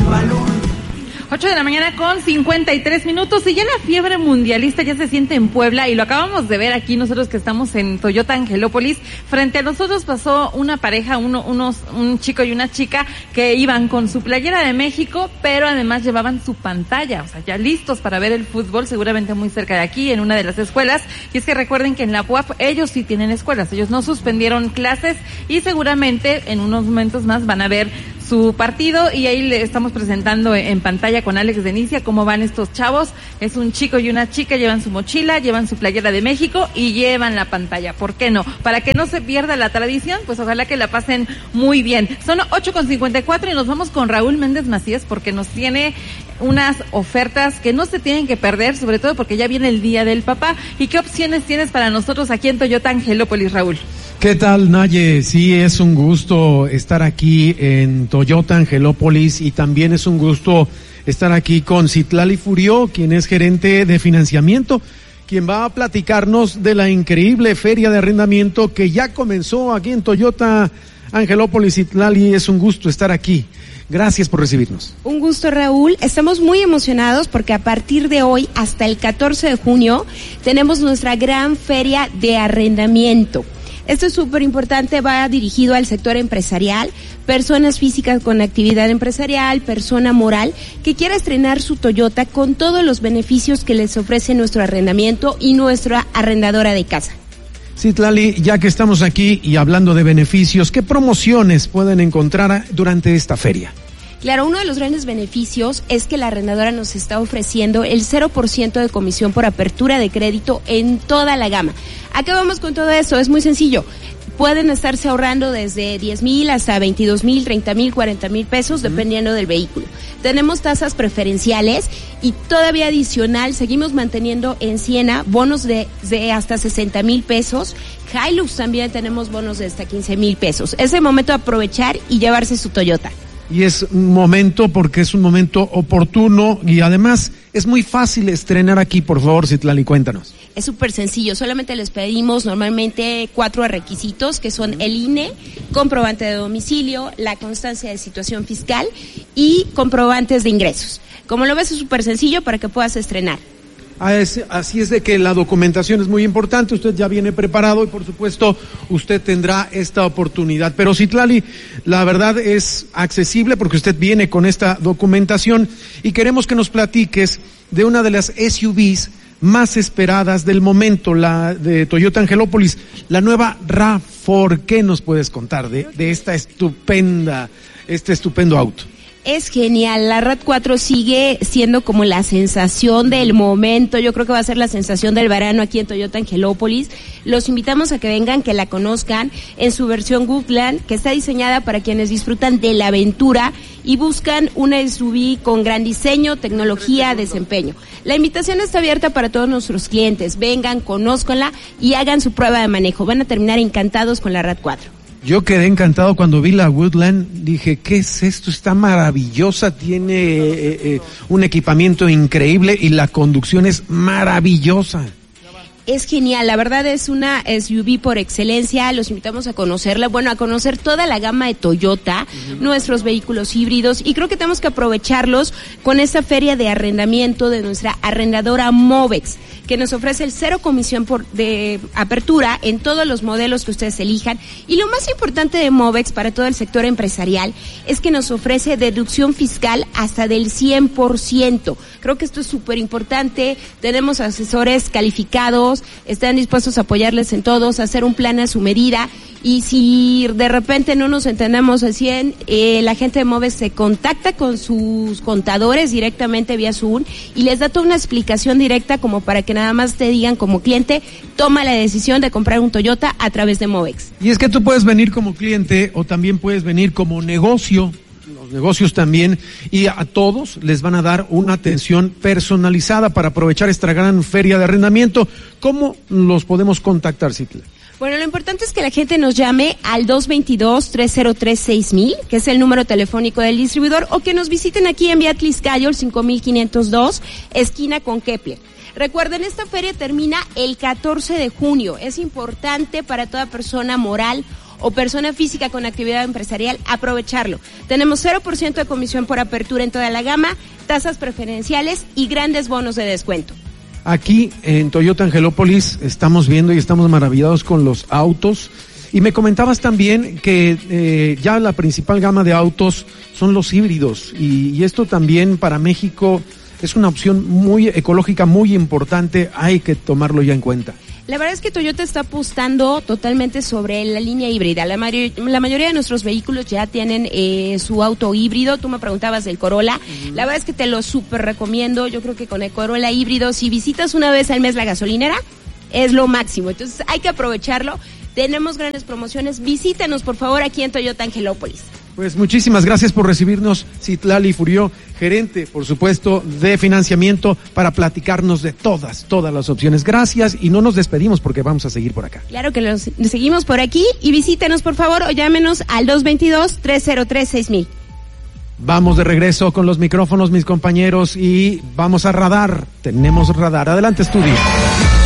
8 de la mañana con 53 minutos y ya la fiebre mundialista ya se siente en Puebla y lo acabamos de ver aquí nosotros que estamos en Toyota Angelópolis. Frente a nosotros pasó una pareja, un chico y una chica que iban con su playera de México, pero además llevaban su pantalla, o sea, ya listos para ver el fútbol, seguramente muy cerca de aquí, en una de las escuelas. Y es que recuerden que en la UAP ellos sí tienen escuelas, ellos no suspendieron clases y seguramente en unos momentos más van a ver su partido y ahí le estamos presentando en pantalla con Alex Denicia cómo van estos chavos. Es un chico y una chica, llevan su mochila, llevan su playera de México y llevan la pantalla. ¿Por qué no? Para que no se pierda la tradición, pues ojalá que la pasen muy bien. Son 8:54 y nos vamos con Raúl Méndez Macías porque nos tiene unas ofertas que no se tienen que perder, sobre todo porque ya viene el Día del Papá. ¿Y qué opciones tienes para nosotros aquí en Toyota Angelópolis, Raúl? ¿Qué tal, Naye? Sí, es un gusto estar aquí en Toyota Angelópolis y también es un gusto estar aquí con Citlali Furió, quien es gerente de financiamiento, quien va a platicarnos de la increíble feria de arrendamiento que ya comenzó aquí en Toyota Angelópolis. Citlali, es un gusto estar aquí. Gracias por recibirnos. Un gusto, Raúl. Estamos muy emocionados porque a partir de hoy hasta el 14 de junio tenemos nuestra gran feria de arrendamiento. Esto es súper importante, va dirigido al sector empresarial, personas físicas con actividad empresarial, persona moral que quiera estrenar su Toyota con todos los beneficios que les ofrece nuestro arrendamiento y nuestra arrendadora de casa. Citlali, ya que estamos aquí y hablando de beneficios, ¿qué promociones pueden encontrar durante esta feria? Claro, uno de los grandes beneficios es que la arrendadora nos está ofreciendo el 0% de comisión por apertura de crédito en toda la gama. ¿A qué vamos con todo eso? Es muy sencillo. Pueden estarse ahorrando desde 10,000 hasta 22,000, 30,000, 40,000 pesos, dependiendo del vehículo. Tenemos tasas preferenciales y todavía adicional seguimos manteniendo en Siena bonos de hasta 60,000 pesos. Hilux también tenemos bonos de hasta 15,000 pesos. Es el momento de aprovechar y llevarse su Toyota. Y es un momento porque es un momento oportuno y además es muy fácil estrenar aquí. Por favor, Citlali, cuéntanos. Es súper sencillo, solamente les pedimos normalmente 4 requisitos que son el INE, comprobante de domicilio, la constancia de situación fiscal y comprobantes de ingresos. Como lo ves, es súper sencillo para que puedas estrenar. Así es de que la documentación es muy importante, usted ya viene preparado y por supuesto usted tendrá esta oportunidad. Pero Citlali, la verdad es accesible porque usted viene con esta documentación y queremos que nos platiques de una de las SUVs más esperadas del momento, la de Toyota Angelópolis, la nueva RAV4. ¿Qué nos puedes contar de este estupendo auto? Es genial, la RAV4 sigue siendo como la sensación del momento, yo creo que va a ser la sensación del verano aquí en Toyota Angelópolis. Los invitamos a que vengan, que la conozcan en su versión Goodland, que está diseñada para quienes disfrutan de la aventura y buscan una SUV con gran diseño, tecnología, desempeño. La invitación está abierta para todos nuestros clientes, vengan, conózcanla y hagan su prueba de manejo, van a terminar encantados con la RAV4. Yo quedé encantado cuando vi la Woodland, dije, ¿qué es esto? Está maravillosa, tiene un equipamiento increíble y la conducción es maravillosa. Es genial, la verdad es una SUV por excelencia, los invitamos a conocerla, a conocer toda la gama de Toyota, nuestros vehículos híbridos, y creo que tenemos que aprovecharlos con esta feria de arrendamiento de nuestra arrendadora Movex, que nos ofrece el 0 comisión de apertura en todos los modelos que ustedes elijan, y lo más importante de Movex para todo el sector empresarial es que nos ofrece deducción fiscal hasta del 100%. Creo que esto es súper importante, tenemos asesores calificados, están dispuestos a apoyarles en todos, a hacer un plan a su medida, y si de repente no nos entendemos al 100, la gente de Movex se contacta con sus contadores directamente vía Zoom y les da toda una explicación directa como para que nada más te digan como cliente, toma la decisión de comprar un Toyota a través de Movex. Y es que tú puedes venir como cliente o también puedes venir como negocio, los negocios también, y a todos les van a dar una atención personalizada para aprovechar esta gran feria de arrendamiento. ¿Cómo los podemos contactar, Citla? Bueno, lo importante es que la gente nos llame al 222-303-6000, que es el número telefónico del distribuidor, o que nos visiten aquí en Vía Tliscayo, el 5502, esquina con Kepler. Recuerden, esta feria termina el 14 de junio. Es importante para toda persona moral o persona física con actividad empresarial, aprovecharlo. Tenemos 0% de comisión por apertura en toda la gama, tasas preferenciales y grandes bonos de descuento. Aquí en Toyota Angelópolis estamos viendo y estamos maravillados con los autos. Y me comentabas también que ya la principal gama de autos son los híbridos. Y esto también para México es una opción muy ecológica, muy importante. Hay que tomarlo ya en cuenta. La verdad es que Toyota está apostando totalmente sobre la línea híbrida. La mayoría de nuestros vehículos ya tienen su auto híbrido. Tú me preguntabas del Corolla. La verdad es que te lo súper recomiendo. Yo creo que con el Corolla híbrido, si visitas una vez al mes la gasolinera, es lo máximo. Entonces hay que aprovecharlo. Tenemos grandes promociones. Visítanos, por favor, aquí en Toyota Angelópolis. Pues muchísimas gracias por recibirnos, Citlali Furió, gerente, por supuesto, de financiamiento, para platicarnos de todas las opciones. Gracias, y no nos despedimos porque vamos a seguir por acá. Claro que nos seguimos por aquí, y visítenos, por favor, o llámenos al 222-303-6000. Vamos de regreso con los micrófonos, mis compañeros, y vamos a radar. Tenemos radar. Adelante, estudio.